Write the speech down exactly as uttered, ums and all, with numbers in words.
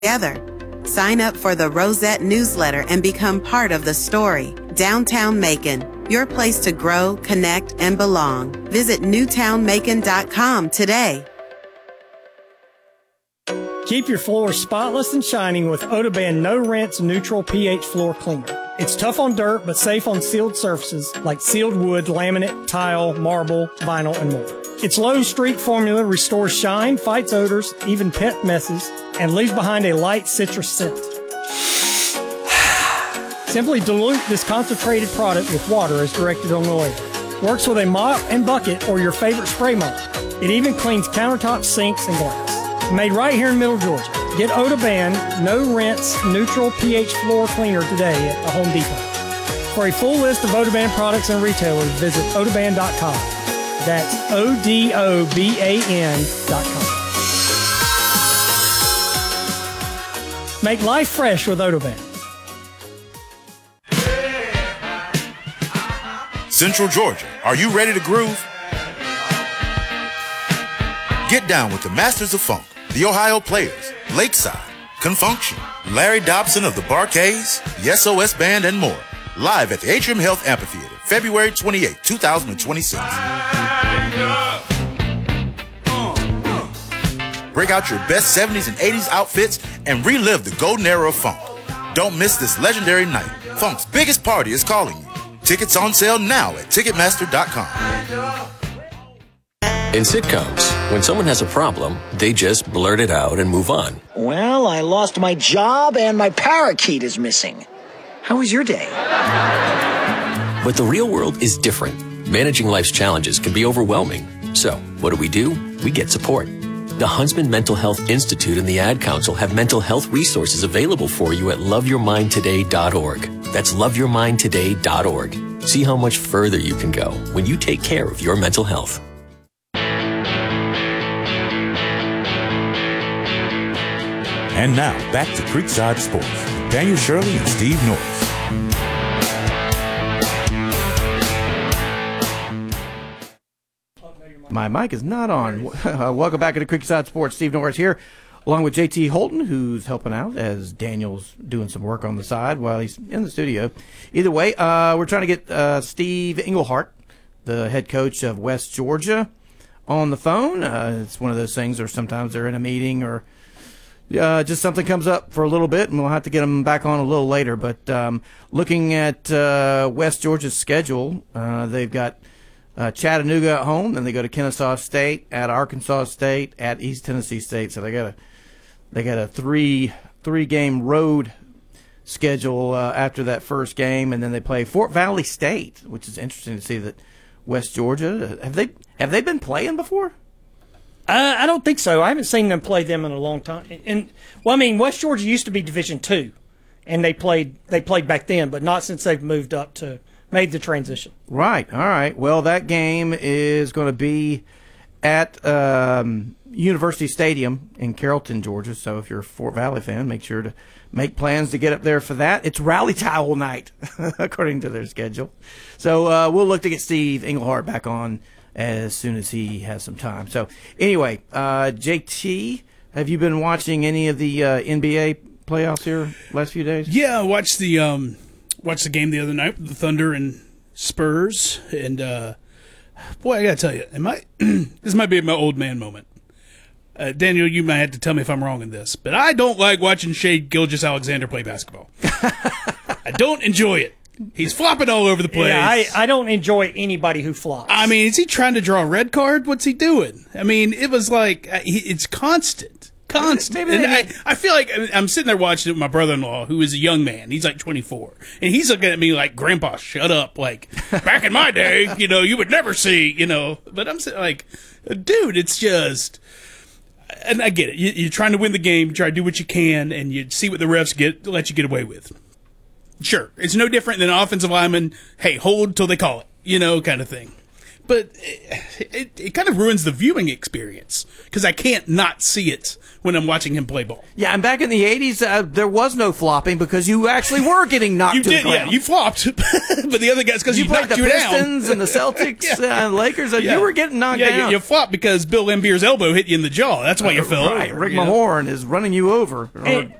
together. Sign up for the Rosette newsletter and become part of the story. Downtown Macon, your place to grow, connect, and belong. Visit newtown macon dot com today. Keep your floors spotless and shining with Odoban No Rinse Neutral pH Floor Cleaner. It's tough on dirt, but safe on sealed surfaces like sealed wood, laminate, tile, marble, vinyl, and more. Its low streak formula restores shine, fights odors, even pet messes, and leaves behind a light citrus scent. Simply dilute this concentrated product with water as directed on the label. Works with a mop and bucket or your favorite spray mop. It even cleans countertops, sinks, and glass. Made right here in Middle Georgia. Get Odoban No Rinse Neutral pH Floor Cleaner today at the Home Depot. For a full list of Odoban products and retailers, visit odoban dot com. That's O D O B A N dot com. Make life fresh with Odoban. Central Georgia, are you ready to groove? Get down with the Masters of Funk, the Ohio Players, Lakeside, Confunction, Larry Dobson of the Bar-Kays, the S O S Band, and more. Live at the Atrium Health Amphitheater, February twenty-eighth, two thousand twenty-six. Break out your best seventies and eighties outfits and relive the golden era of funk. Don't miss this legendary night. Funk's biggest party is calling you. Tickets on sale now at ticketmaster dot com. In sitcoms, when someone has a problem, they just blurt it out and move on. Well, I lost my job and my parakeet is missing. How was your day? But the real world is different. Managing life's challenges can be overwhelming. So, what do we do? We get support. The Huntsman Mental Health Institute and the Ad Council have mental health resources available for you at love your mind today dot org. That's love your mind today dot org. See how much further you can go when you take care of your mental health. And now, back to Creekside Sports. Daniel Shirley and Steve Norris. My mic is not on. Uh, welcome back to Creekside Sports. Steve Norris here, along with J T Holton, who's helping out as Daniel's doing some work on the side while he's in the studio. Either way, uh, we're trying to get uh, Steve Englehart, the head coach of West Georgia, on the phone. Uh, it's one of those things where sometimes they're in a meeting or uh, just something comes up for a little bit, and we'll have to get them back on a little later. But um, looking at uh, West Georgia's schedule, uh, they've got Uh, Chattanooga at home, then they go to Kennesaw State, at Arkansas State, at East Tennessee State. So they got a they got a three three game road schedule uh, after that first game, and then they play Fort Valley State, which is interesting to see that West Georgia have they have they been playing before? Uh, I don't think so. I haven't seen them play them in a long time. And well, I mean, West Georgia used to be Division Two, and they played they played back then, but not since they've moved up to. Made the transition. Right. All right. Well, that game is going to be at um, University Stadium in Carrollton, Georgia. So if you're a Fort Valley fan, make sure to make plans to get up there for that. It's Rally Towel night, according to their schedule. So uh, we'll look to get Steve Englehart back on as soon as he has some time. So anyway, uh, J T, have you been watching any of the uh, N B A playoffs here last few days? Yeah, I watched the um, watched the game the other night with the Thunder and Spurs, and uh, boy, I gotta tell you, am I this might be my old man moment. Uh, Daniel, you might have to tell me if I'm wrong in this, but I don't like watching Shai Gilgeous-Alexander play basketball. I don't enjoy it. He's flopping all over the place. Yeah, I, I don't enjoy anybody who flops. I mean, is he trying to draw a red card? What's he doing? I mean, it was like, uh, he, it's constant. Constant. Maybe, maybe. And I, I feel like I'm sitting there watching it with my brother-in-law, who is a young man. He's like twenty-four. And he's looking at me like, Grandpa, shut up. Like, back in my day, you know, you would never see, you know. But I'm sitting like, dude, it's just... And I get it. You, you're trying to win the game, you try to do what you can, and you see what the refs get let you get away with. Sure. It's no different than an offensive lineman, hey, hold till they call it, you know, kind of thing. but it, it, it kind of ruins the viewing experience because I can't not see it when I'm watching him play ball. Yeah, and back in the eighties, uh, there was no flopping because you actually were getting knocked You to did, the ground. yeah, you flopped, but the other guys because You you, played knocked the you down. Pistons and the Celtics Yeah. and Lakers. Uh, Yeah. You were getting knocked yeah, down. You, you flopped because Bill Lambeer's elbow hit you in the jaw. That's why you fell Right, over. Rick you know? Mahorn is running you over. And,